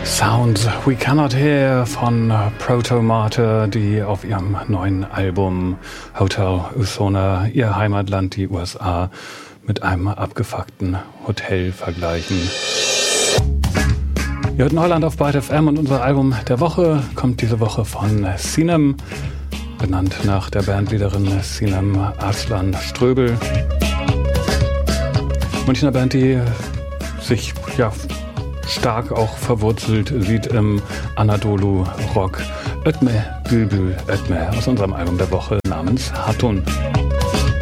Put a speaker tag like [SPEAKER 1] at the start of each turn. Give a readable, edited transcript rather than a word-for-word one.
[SPEAKER 1] Sounds We Cannot Hear von Proto Marte, die auf ihrem neuen Album Hotel Usona ihr Heimatland, die USA, mit einem abgefuckten Hotel vergleichen. Ihr hört Neuland auf Byte FM und unser Album der Woche kommt diese Woche von Sinem, benannt nach der Bandleaderin Sinem Aslan Ströbel. Münchner Band, die sich stark auch verwurzelt sieht im Anadolu Rock. Ötme Bülbül Ötme aus unserem Album der Woche namens Hatun.